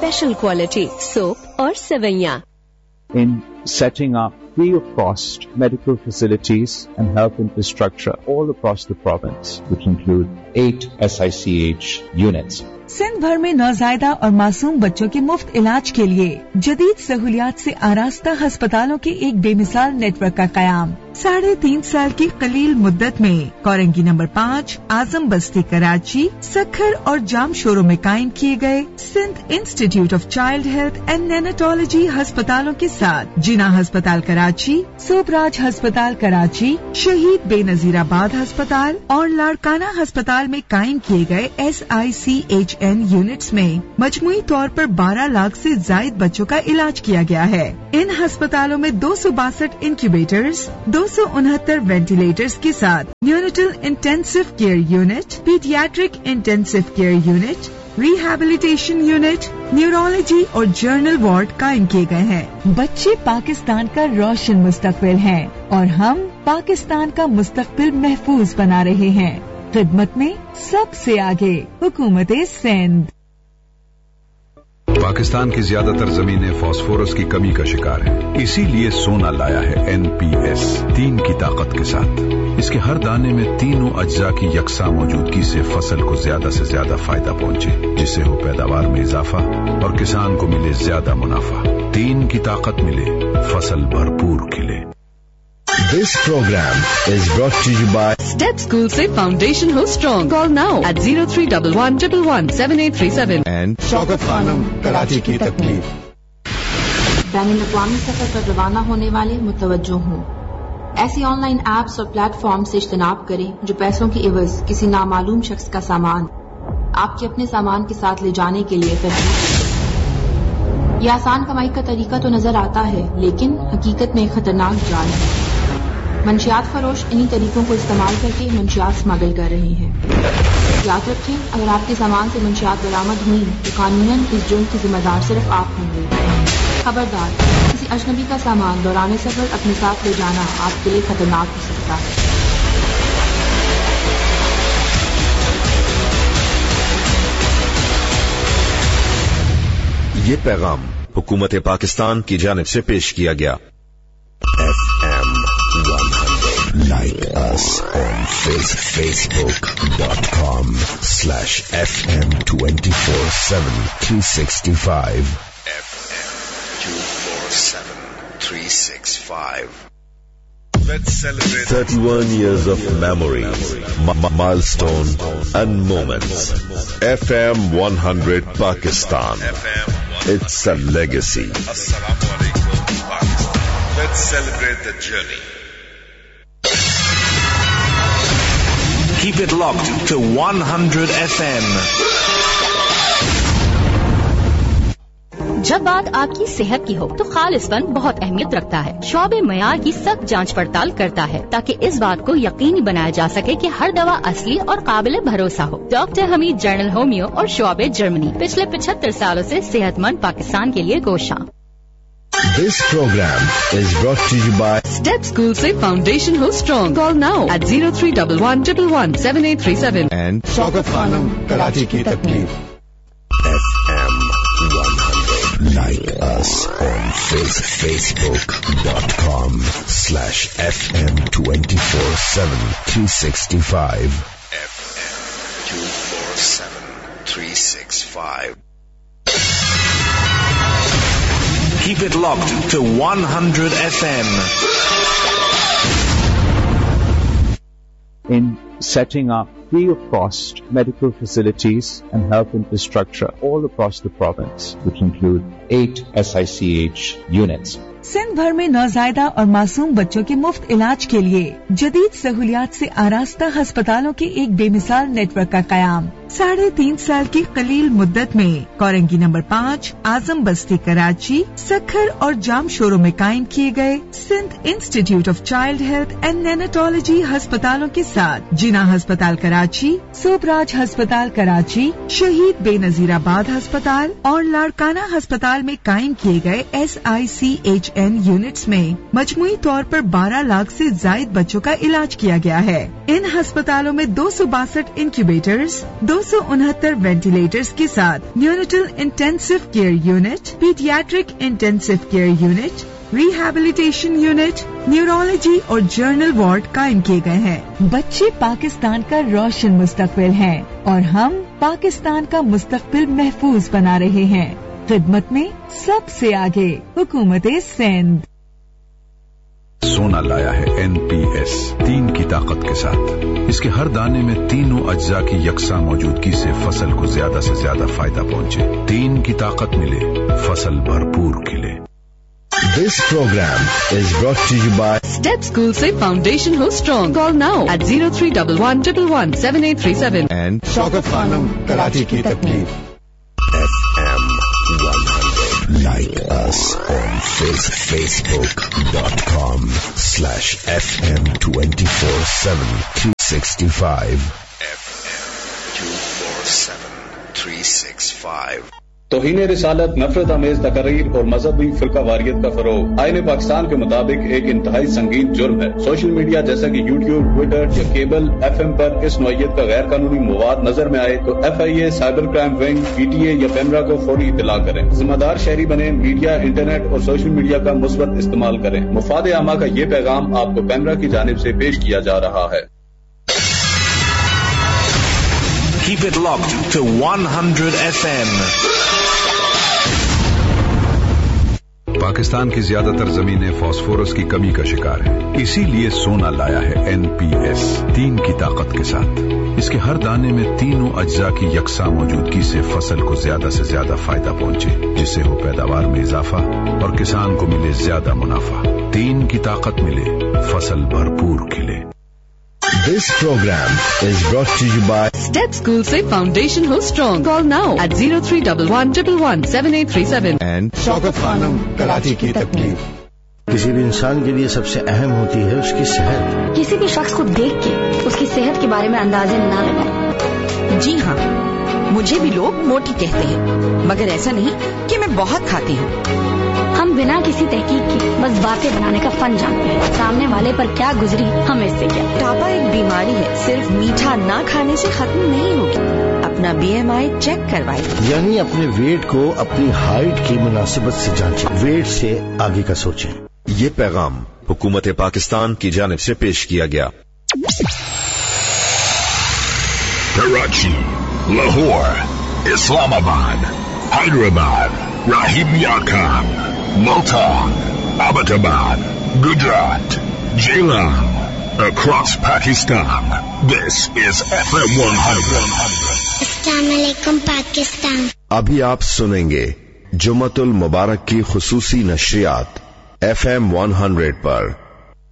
Special quality soap और सेवैयां. In setting up free of cost medical facilities and health infrastructure all across the province, which include 8 SICH units. Sindh भर में नौज़ायदा और मासूम बच्चों के मुफ्त इलाज के लिए जदीद सहूलियात से आरास्ता अस्पतालों के एक बेमिसाल नेटवर्क का कयाम. 3.5 साल की कलील मुद्दत में कोरंगी नंबर 5, आजम बस्ती कराची, सखर और जाम शोरों में कायम किए गए Sindh institute of child health and नेनेटोलॉजी अस्पतालों के साथ जिना अस्पताल कराची, सोबराज अस्पताल कराची, शहीद बेनजीराबाद अस्पताल और लाड़काना अस्पताल में कायम किए गए SICHN यूनिट्स में मजमूई तौर पर 12 लाख से जायद बच्चों का इलाज किया गया है. इन अस्पतालों में 262 इंक्यूबेटर्स, 269 वेंटिलेटर्स के साथ neonatal intensive care unit, paediatric intensive care unit, rehabilitation unit, neurology और जर्नल वार्ड कायम किए गए हैं. बच्चे पाकिस्तान का रोशन मुस्तकबिल हैं और हम पाकिस्तान का मुस्तकबिल महफूज बना रहे हैं. खिदमत में सबसे आगे हुकूमत सिंध. पाकिस्तान की ज्यादातर जमीनें फास्फोरस की कमी का शिकार हैं. इसीलिए सोना लाया है NPS 3 की ताकत के साथ. इसके हर दाने में तीनों अज्जा की यकसा मौजूदगी से फसल को ज्यादा से ज्यादा फायदा पहुंचे, जिससे हो पैदावार में इजाफा और किसान को मिले ज्यादा मुनाफा. 3 की ताकत मिले, फसल भरपूर खिले. This program is brought to you by Step School से फाउंडेशन हो strong. Call now at 0311117837 and Shaukat Khanam Karachi की तकलीफ. बैनुल-अक़वामी सफर पर रवाना होने वाले मुतवज्जो हों. ऐसी ऑनलाइन ऐप्स और प्लेटफॉर्म से इज्तनाब करें जो पैसों की एवज किसी नामालूम शख्स का सामान आपके अपने सामान के साथ ले जाने के लिए तरजीह. यह आसान कमाई का तरीका तो नजर आता है, लेकिन हकीकत में खतरनाक जाल है. मंशियात फरोश इन्हीं तरीकों को इस्तेमाल करके मंशियात स्मगल कर रहे हैं. याद रखें, अगर आपके सामान से मंशियात बरामद हुई तो कानूनन इस जुर्म की जिम्मेदार सिर्फ आप होंगे. खबरदार, किसी अजनबी का सामान दौरान सफर अपने साथ ले जाना आपके लिए खतरनाक हो सकता है. ये पैगाम हुकूमत पाकिस्तान की जानिब से पेश किया गया. FM 100. Like us on Facebook.com/FM 24/7 365. FM 24/7 365. Let's celebrate 31 years of memories, milestone and moments. FM 100 Pakistan. It's a legacy. Assalamu alaikum Pakistan. Let's celebrate the journey. Keep it locked to 100 FM. जब बात आपकी सेहत की हो तो खालिसपन बहुत अहमियत रखता है. शोबे मयार की सख्त जांच पड़ताल करता है ताकि इस बात को यकीनी बनाया जा सके कि हर दवा असली और काबिल भरोसा हो. डॉक्टर हमीद, जर्नल होमियो और शोबे जर्मनी, पिछले 75 सालों से सेहतमंद पाकिस्तान के लिए कोशां. This program is brought to you by Step School से फाउंडेशन हो strong. Call now at 0311117837 and Shaukat Khanam Karachi की तकलीफ. FM 100. Like us on Facebook.com/FM 24/7 365. FM 24/7 365. Keep it locked to 100 FM. In setting up free of cost medical facilities and health infrastructure all across the province, which include 8 SICH units. Sindh भर में नौज़ायदा और मासूम बच्चों के मुफ्त इलाज के लिए जदीद सहूलियात से आरास्ता अस्पतालों के एक बेमिसाल नेटवर्क का कयाम. 3.5 साल की कलील मुद्दत में कोरंगी नंबर 5, आजम बस्ती कराची, सखर और जाम शोरों में कायम किए गए Sindh institute of child health and नेनेटोलॉजी अस्पतालों के साथ जिना अस्पताल कराची, सोबराज अस्पताल कराची, शहीद बेनजीराबाद अस्पताल और लाड़काना अस्पताल में कायम किए गए SICH PN यूनिट्स में मजमूई तौर पर 12 लाख से जायद बच्चों का इलाज किया गया है। इन अस्पतालों में 262 इंक्यूबेटर्स, 269 वेंटिलेटर्स के साथ neonatal intensive care unit, paediatric intensive care unit, rehabilitation unit, neurology और जर्नल वार्ड कायम किए गए हैं। बच्चे पाकिस्तान का रोशन मुस्तकबिल हैं और हम पाकिस्तान का मुस्तकबिल महफूज बना रहे हैं। खिदमत में सबसे आगे हुकूमत सिंध। सोना लाया है NPS 3 की ताकत के साथ। इसके हर दाने में तीनों अज्जा की यकसा मौजूदगी से फसल को ज्यादा से ज्यादा फायदा पहुंचे। 3 की ताकत मिले, फसल भरपूर खिले। This program is brought to you by Step School से फाउंडेशन हो strong. Call now at 0311117837 and Shaukat Khanam Karachi की तकलीफ. FM 100. Like us on Facebook.com/FM 24/7 365. FM 24/7 365. तौहीन रिसालत, नफरत आमेज तकरीर और मजहबी फिरका वारियत का फरोग आईन पाकिस्तान के मुताबिक एक इंतहाई संगीन जुर्म है। सोशल मीडिया जैसा कि यूट्यूब, ट्विटर या केबल FM पर इस नौइयत का गैर कानूनी मवाद नजर में आए तो FIA, cyber crime wing, PTA या पेमरा को फौरी इत्तला करें। जिम्मेदार शहरी बने, मीडिया, इंटरनेट और सोशल मीडिया का मुस्बत इस्तेमाल करें। मुफाद आमा का ये पैगाम आपको पेमरा की जानिब से पेश किया जा रहा है। Keep it locked to 100 FM. Pakistan की ज्यादातर जमीनें फास्फोरस की कमी का शिकार है। इसीलिए सोना लाया है NPS 3 की ताकत के साथ। इसके हर दाने में तीनों अज्जा की यकसा मौजूदगी से फसल को ज्यादा से ज्यादा फायदा पहुंचे, जिससे हो पैदावार में इजाफा और किसान को मिले ज्यादा मुनाफा। 3 की ताकत मिले, फसल भरपूर खिले। This program is brought to you by Step School से फाउंडेशन हो strong. Call now at 0311117837 and Shaukat Khanam Karachi की तकलीफ. किसी भी इंसान के लिए सबसे अहम होती है उसकी सेहत। किसी भी शख्स को देख के उसकी सेहत के बारे में अंदाजे ना लगाएं। जी हाँ, मुझे भी लोग मोटी कहते हैं, मगर ऐसा नहीं कि मैं बहुत खाती हूँ। हम बिना किसी तहकीक के बस बातें बनाने का फन जानते हैं। सामने वाले पर क्या गुजरी हमें इससे क्या। मोटापा एक बीमारी है, सिर्फ मीठा ना खाने से खत्म नहीं होगी। अपना BMI चेक करवाइए, यानी अपने वेट को अपनी हाइट की मुनासिबत से जांचें, वेट से आगे का सोचें। ये पैगाम हुकूमत पाकिस्तान की जानिब से पेश किया गया। Karachi, Lahore, Islamabad, Hyderabad, Rahim Yar Khan, Multan, Abbottabad, Gujarat, Jhelum, across Pakistan. This is FM 100. अस्सलामुअलैकुम पाकिस्तान. अभी आप सुनेंगे जुम्मतुल मुबारक की खुसूसी नशरियात FM 100 पर